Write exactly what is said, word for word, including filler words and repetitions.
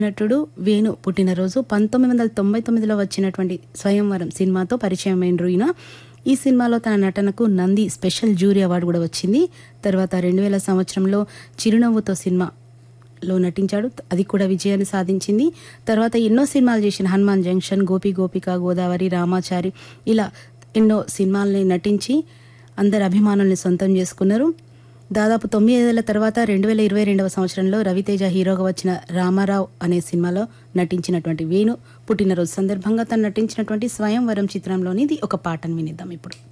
నటుడు వేణు పుట్టినరోజు పంతొమ్మిది వందల తొంభై తొమ్మిదిలో వచ్చినటువంటి స్వయంవరం సినిమాతో పరిచయమైన ఈయన ఈ సినిమాలో తన నటనకు నంది స్పెషల్ జ్యూరీ అవార్డు కూడా వచ్చింది. తర్వాత రెండు వేల సంవత్సరంలో చిరునవ్వుతో సినిమాలో నటించాడు, అది కూడా విజయాన్ని సాధించింది. తర్వాత ఎన్నో సినిమాలు చేసిన హనుమాన్ జంక్షన్, గోపి గోపిక, గోదావరి, రామాచారి ఇలా ఎన్నో సినిమాలని నటించి అందరి అభిమానుల్ని సొంతం చేసుకున్నారు. దాదాపు తొమ్మిదేళ్ల తర్వాత రెండు వేల ఇరవై రెండవ సంవత్సరంలో రవితేజ హీరోగా వచ్చిన రామారావు అనే సినిమాలో నటించినటువంటి వేణు పుట్టినరోజు సందర్భంగా తను నటించినటువంటి స్వయంవరం చిత్రంలోనిది ఒక పాటను వినిద్దాం ఇప్పుడు.